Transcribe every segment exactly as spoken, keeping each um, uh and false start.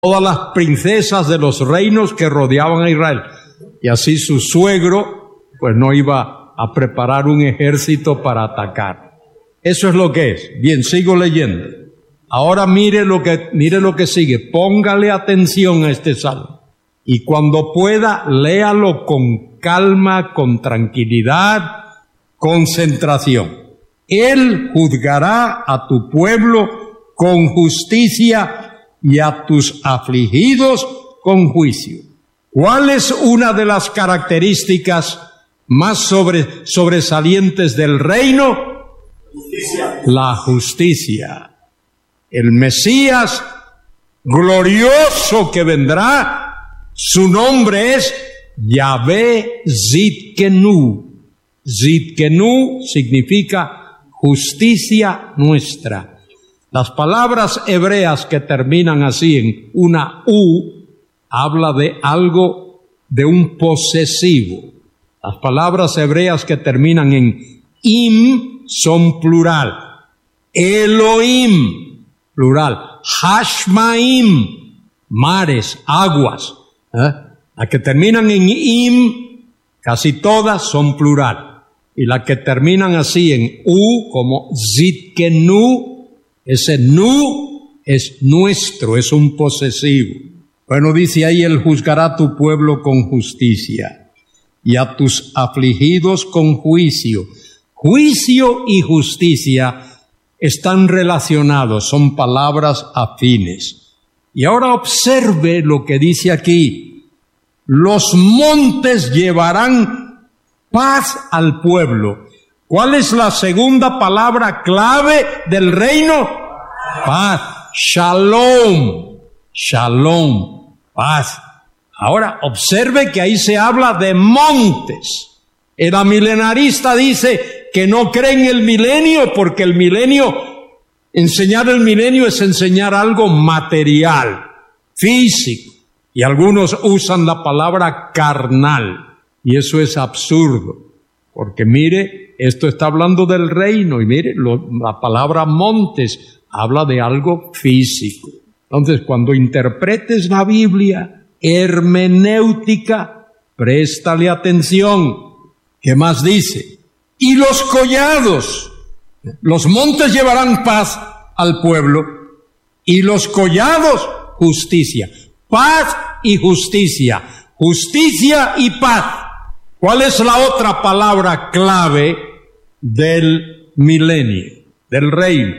todas las princesas de los reinos que rodeaban a Israel. Y así su suegro pues no iba a preparar un ejército para atacar. Eso es lo que es. Bien, sigo leyendo. Ahora mire lo que, mire lo que sigue. Póngale atención a este salmo. Y cuando pueda, léalo con calma, con tranquilidad, concentración. Él juzgará a tu pueblo con justicia y a tus afligidos con juicio. ¿Cuál es una de las características más sobre, sobresalientes del reino? Justicia. La justicia. El Mesías glorioso que vendrá, su nombre es Yahvé Zidkenu. Zidkenu significa justicia nuestra. Las palabras hebreas que terminan así en una U, habla de algo, de un posesivo. Las palabras hebreas que terminan en im son plural. Elohim, plural. Hashmaim, mares, aguas. ¿Eh? Las que terminan en im, casi todas son plural. Y las que terminan así en u, como Zidkenu, ese nu es nuestro, es un posesivo. Bueno, dice ahí, Él juzgará a tu pueblo con justicia y a tus afligidos con juicio. Juicio y justicia están relacionados, son palabras afines. Y ahora observe lo que dice aquí. Los montes llevarán paz al pueblo. ¿Cuál es la segunda palabra clave del reino? Paz. Shalom. Shalom. Paz. Ahora, observe que ahí se habla de montes. El amilenarista dice que no cree en el milenio porque el milenio, enseñar el milenio es enseñar algo material, físico. Y algunos usan la palabra carnal. Y eso es absurdo. Porque mire, esto está hablando del reino. Y mire, lo, la palabra montes habla de algo físico. Entonces, cuando interpretes la Biblia, hermenéutica, préstale atención. ¿Qué más dice? Y los collados, los montes llevarán paz al pueblo, y los collados, justicia. Paz y justicia. Justicia y paz. ¿Cuál es la otra palabra clave del milenio, del reino?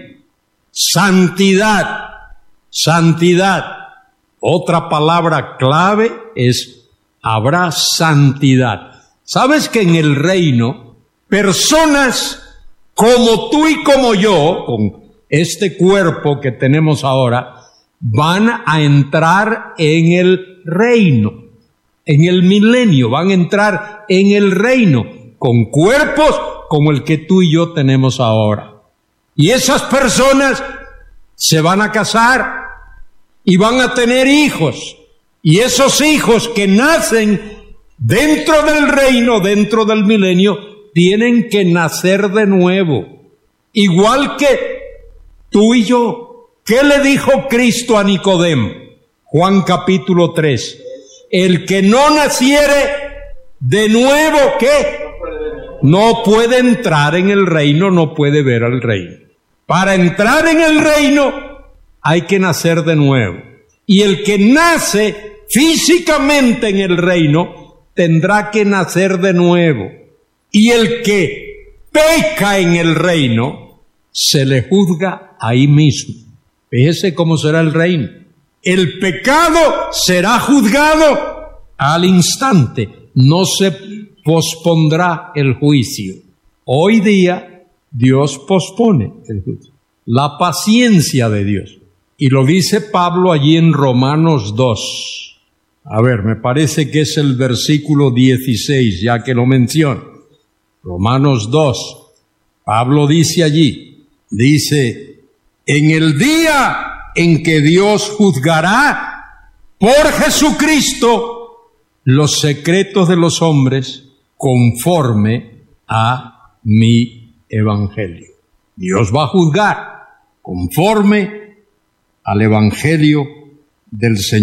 Santidad. Santidad. Otra palabra clave es, habrá santidad. ¿Sabes que en el reino, personas como tú y como yo, con este cuerpo que tenemos ahora, van a entrar en el reino, en el milenio, van a entrar en el reino, con cuerpos como el que tú y yo tenemos ahora. Y esas personas se van a casar y van a tener hijos. Y esos hijos que nacen dentro del reino, dentro del milenio, tienen que nacer de nuevo. Igual que tú y yo. ¿Qué le dijo Cristo a Nicodemo? Juan capítulo tres. El que no naciere de nuevo, ¿qué? No puede entrar en el reino, no puede ver al reino. Para entrar en el reino hay que nacer de nuevo. Y el que nace físicamente en el reino tendrá que nacer de nuevo. Y el que peca en el reino se le juzga ahí mismo. Fíjese cómo será el reino. El pecado será juzgado al instante. No se pospondrá el juicio. Hoy día Dios pospone el juicio. La paciencia de Dios. Y lo dice Pablo allí en Romanos dos. A ver, me parece que es el versículo dieciséis, ya que lo menciono. Romanos dos. Pablo dice allí, dice, en el día en que Dios juzgará por Jesucristo los secretos de los hombres conforme a mi evangelio. Dios va a juzgar conforme al evangelio del Señor.